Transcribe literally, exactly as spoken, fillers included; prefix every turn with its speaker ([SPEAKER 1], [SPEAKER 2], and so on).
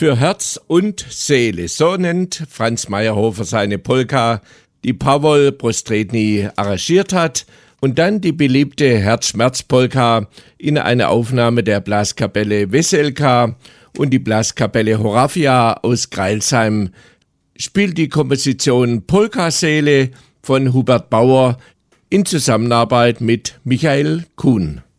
[SPEAKER 1] Für Herz und Seele, so nennt Franz Mayerhofer seine Polka, die Pawol Prostredny arrangiert hat und dann die beliebte Herzschmerz-Polka in einer Aufnahme der Blaskapelle Weselka und die Blaskapelle Horatia aus Greilsheim spielt die Komposition Polkaseele von Hubert Bauer in Zusammenarbeit mit Michael Kuhn.